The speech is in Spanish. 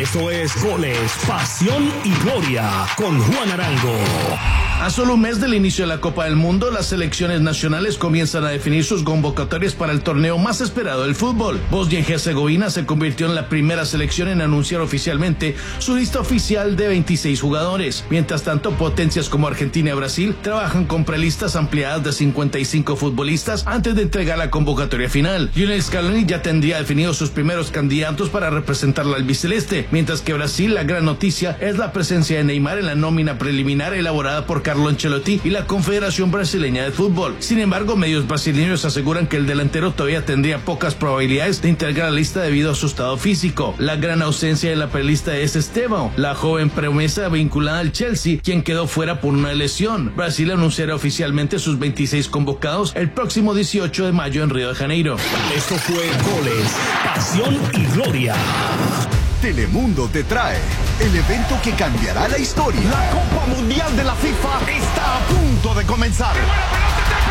Esto es Goles, Pasión y Gloria con Juan Arango. A solo un mes del inicio de la Copa del Mundo, las selecciones nacionales comienzan a definir sus convocatorias para el torneo más esperado del fútbol. Bosnia y Herzegovina se convirtió en la primera selección en anunciar oficialmente su lista oficial de 26 jugadores. Mientras tanto, potencias como Argentina y Brasil trabajan con prelistas ampliadas de 55 futbolistas antes de entregar la convocatoria final. Lionel Scaloni ya tendría definidos sus primeros candidatos para representar la albiceleste, mientras que Brasil, la gran noticia es la presencia de Neymar en la nómina preliminar elaborada por Carlo Ancelotti y la Confederación Brasileña de Fútbol. Sin embargo, medios brasileños aseguran que el delantero todavía tendría pocas probabilidades de integrar la lista debido a su estado físico. La gran ausencia de la prelista es Estevão, la joven promesa vinculada al Chelsea, quien quedó fuera por una lesión. Brasil anunciará oficialmente sus 26 convocados el próximo 18 de mayo en Río de Janeiro. Esto fue Goles, Pasión y Gloria. Telemundo te trae el evento que cambiará la historia. La Copa Mundial de la FIFA está a punto de comenzar.